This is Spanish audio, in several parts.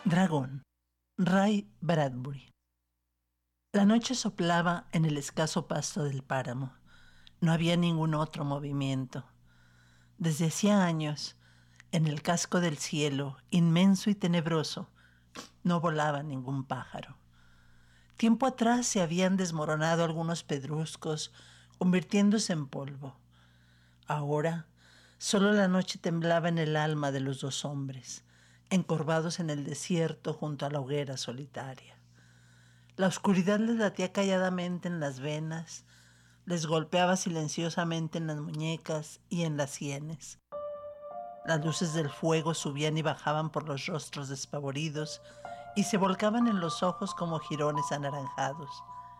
Dragón, Ray Bradbury. La noche soplaba en el escaso pasto del páramo. No había ningún otro movimiento. Desde hacía años, en el casco del cielo, inmenso y tenebroso, no volaba ningún pájaro. Tiempo atrás se habían desmoronado algunos pedruscos, convirtiéndose en polvo. Ahora, solo la noche temblaba en el alma de los dos hombres, encorvados en el desierto junto a la hoguera solitaria. La oscuridad les latía calladamente en las venas, les golpeaba silenciosamente en las muñecas y en las sienes. Las luces del fuego subían y bajaban por los rostros despavoridos y se volcaban en los ojos como jirones anaranjados.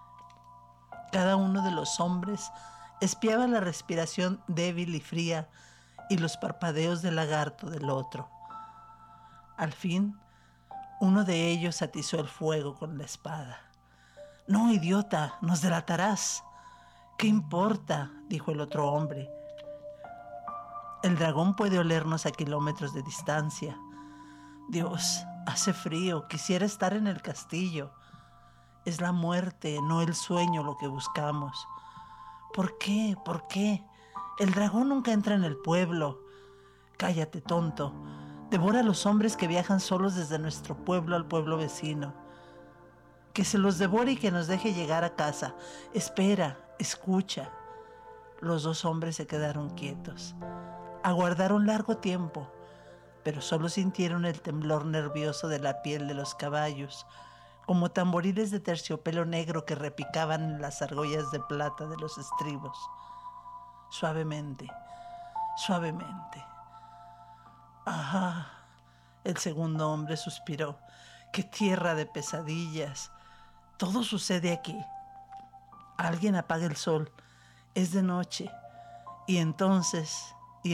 Cada uno de los hombres espiaba la respiración débil y fría y los parpadeos del lagarto del otro. Al fin, uno de ellos atizó el fuego con la espada. «No, idiota, nos delatarás». «¿Qué importa?», dijo el otro hombre. «El dragón puede olernos a kilómetros de distancia». «Dios, hace frío, quisiera estar en el castillo». «Es la muerte, no el sueño lo que buscamos». «¿Por qué? ¿Por qué? El dragón nunca entra en el pueblo». «Cállate, tonto. Devora a los hombres que viajan solos desde nuestro pueblo al pueblo vecino». «Que se los devore y que nos deje llegar a casa. Espera, escucha». Los dos hombres se quedaron quietos. Aguardaron largo tiempo, pero solo sintieron el temblor nervioso de la piel de los caballos, como tamboriles de terciopelo negro que repicaban en las argollas de plata de los estribos. Suavemente, suavemente. «Ajá», el segundo hombre suspiró. «Qué tierra de pesadillas. Todo sucede aquí. Alguien apaga el sol. Es de noche. Y entonces,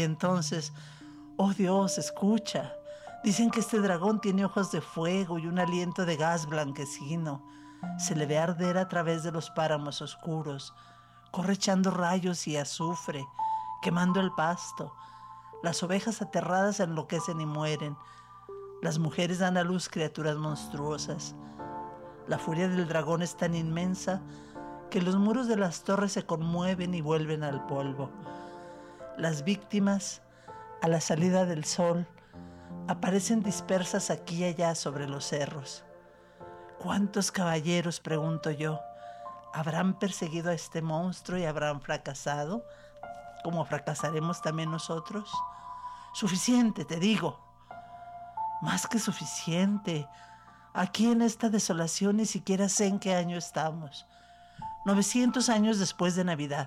oh Dios, escucha. Dicen que este dragón tiene ojos de fuego y un aliento de gas blanquecino. Se le ve arder a través de los páramos oscuros. Corre echando rayos y azufre, quemando el pasto. Las ovejas aterradas enloquecen y mueren. Las mujeres dan a luz criaturas monstruosas. La furia del dragón es tan inmensa que los muros de las torres se conmueven y vuelven al polvo. Las víctimas, a la salida del sol, aparecen dispersas aquí y allá sobre los cerros. ¿Cuántos caballeros, pregunto yo, habrán perseguido a este monstruo y habrán fracasado, como fracasaremos también nosotros? Suficiente, te digo. Más que suficiente. Aquí en esta desolación ni siquiera sé en qué año estamos. 900 años después de Navidad.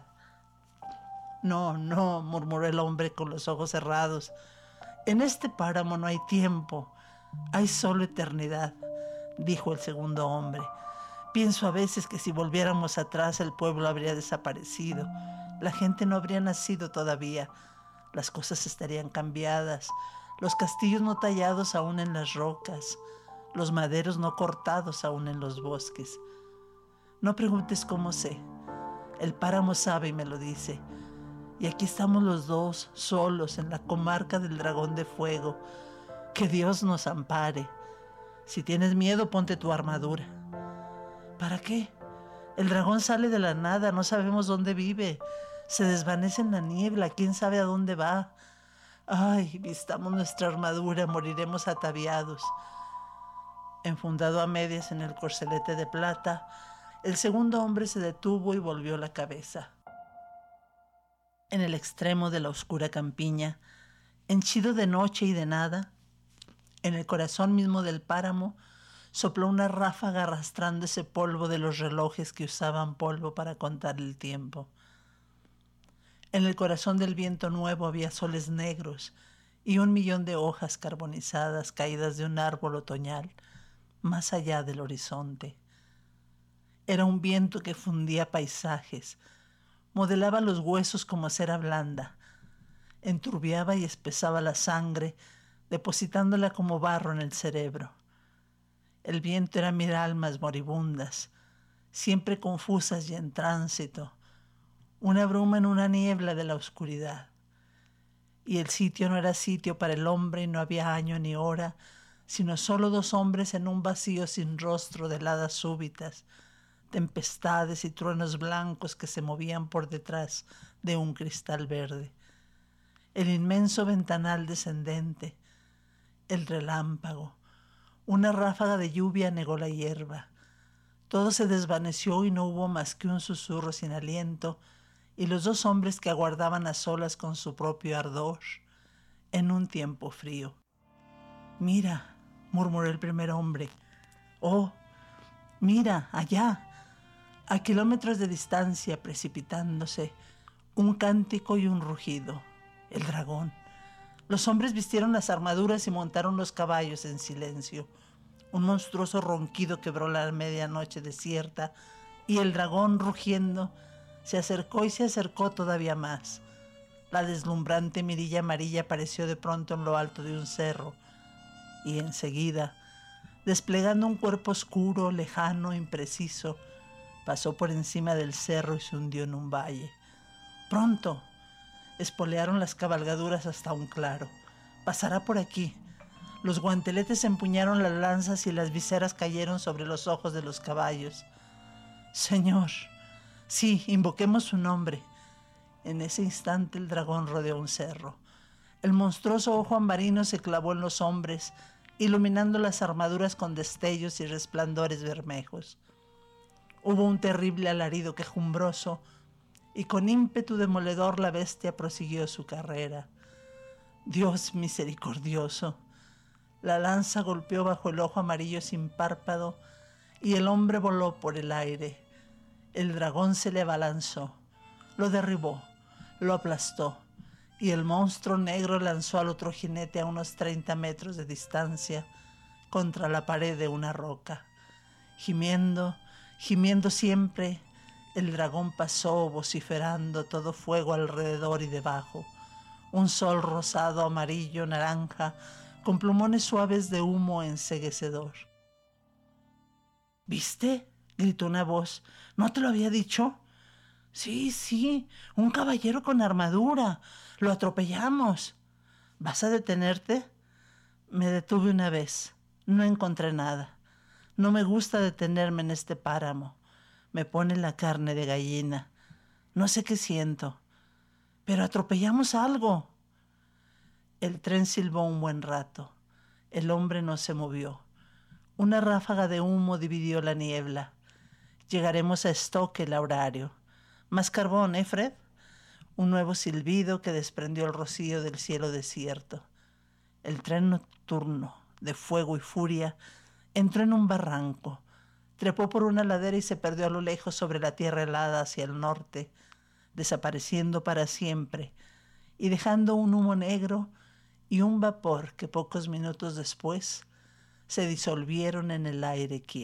No, no, murmuró el hombre con los ojos cerrados. En este páramo no hay tiempo, hay solo eternidad, dijo el segundo hombre. Pienso a veces que si volviéramos atrás el pueblo habría desaparecido. La gente no habría nacido todavía. Las cosas estarían cambiadas. Los castillos no tallados aún en las rocas. Los maderos no cortados aún en los bosques. No preguntes cómo sé. El páramo sabe y me lo dice. Y aquí estamos los dos, solos, en la comarca del dragón de fuego. Que Dios nos ampare. Si tienes miedo, ponte tu armadura. ¿Para qué? El dragón sale de la nada, no sabemos dónde vive. Se desvanece en la niebla, quién sabe a dónde va. Ay, vistamos nuestra armadura, moriremos ataviados. Enfundado a medias en el corcelete de plata, el segundo hombre se detuvo y volvió la cabeza. En el extremo de la oscura campiña, henchido de noche y de nada, en el corazón mismo del páramo, sopló una ráfaga arrastrando ese polvo de los relojes que usaban polvo para contar el tiempo. En el corazón del viento nuevo había soles negros y 1.000.000 de hojas carbonizadas caídas de un árbol otoñal más allá del horizonte. Era un viento que fundía paisajes, modelaba los huesos como cera blanda, enturbiaba y espesaba la sangre, depositándola como barro en el cerebro. El viento era mirar almas moribundas, siempre confusas y en tránsito, una bruma en una niebla de la oscuridad. Y el sitio no era sitio para el hombre y no había año ni hora, sino solo dos hombres en un vacío sin rostro de heladas súbitas, tempestades y truenos blancos que se movían por detrás de un cristal verde. El inmenso ventanal descendente, el relámpago, una ráfaga de lluvia negó la hierba. Todo se desvaneció y no hubo más que un susurro sin aliento y los dos hombres que aguardaban a solas con su propio ardor en un tiempo frío. «Mira», murmuró el primer hombre. «Oh, mira, allá, a kilómetros de distancia, precipitándose, un cántico y un rugido. El dragón». Los hombres vistieron las armaduras y montaron los caballos en silencio. Un monstruoso ronquido quebró la medianoche desierta y el dragón, rugiendo, se acercó y se acercó todavía más. La deslumbrante mirilla amarilla apareció de pronto en lo alto de un cerro y enseguida, desplegando un cuerpo oscuro, lejano, impreciso, pasó por encima del cerro y se hundió en un valle. Pronto, espolearon las cabalgaduras hasta un claro. «Pasará por aquí». Los guanteletes empuñaron las lanzas y las viseras cayeron sobre los ojos de los caballos. «Señor, sí, invoquemos su nombre». En ese instante el dragón rodeó un cerro. El monstruoso ojo ambarino se clavó en los hombres, iluminando las armaduras con destellos y resplandores bermejos. Hubo un terrible alarido quejumbroso y con ímpetu demoledor la bestia prosiguió su carrera. Dios misericordioso. La lanza golpeó bajo el ojo amarillo sin párpado y el hombre voló por el aire. El dragón se le abalanzó, lo derribó, lo aplastó y el monstruo negro lanzó al otro jinete a unos 30 metros de distancia contra la pared de una roca. Gimiendo, gimiendo siempre, el dragón pasó vociferando todo fuego alrededor y debajo. Un sol rosado, amarillo, naranja, con plumones suaves de humo enceguecedor. «¿Viste?», gritó una voz. «¿No te lo había dicho?». «Sí, sí, un caballero con armadura. Lo atropellamos». «¿Vas a detenerte?». «Me detuve una vez. No encontré nada. No me gusta detenerme en este páramo. Me pone la carne de gallina. No sé qué siento. Pero atropellamos algo». El tren silbó un buen rato. El hombre no se movió. Una ráfaga de humo dividió la niebla. «Llegaremos a Stoke, Laurario». «Más carbón, Fred?» Un nuevo silbido que desprendió el rocío del cielo desierto. El tren nocturno, de fuego y furia, entró en un barranco. Trepó por una ladera y se perdió a lo lejos sobre la tierra helada hacia el norte, desapareciendo para siempre y dejando un humo negro y un vapor que pocos minutos después se disolvieron en el aire quieto.